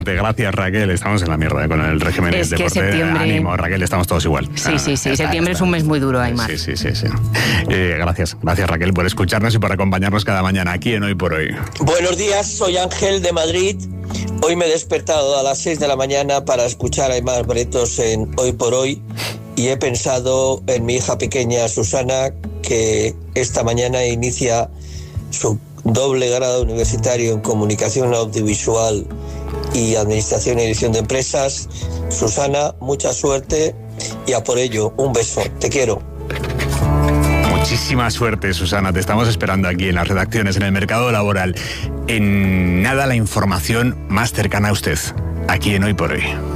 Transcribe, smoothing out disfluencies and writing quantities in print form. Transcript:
Gracias, Raquel. Estamos en la mierda con el régimen Es de que deporte. septiembre... Ánimo, Raquel, estamos todos igual. Sí. Septiembre es un mes muy duro, Aimar. Sí. Gracias, Raquel, por escucharnos y por acompañarnos cada mañana aquí en Hoy por Hoy. Buenos días, soy Ángel de Madrid. Hoy me he despertado a las 6 de la mañana para escuchar a Aimar Bretos en Hoy por Hoy y he pensado en mi hija pequeña Susana, que esta mañana inicia su doble grado universitario en Comunicación Audiovisual y Administración y Dirección de Empresas. Susana, mucha suerte y a por ello, un beso, te quiero. Muchísima suerte, Susana, te estamos esperando aquí en las redacciones, en el mercado laboral. En nada la información más cercana a usted, aquí en Hoy por Hoy.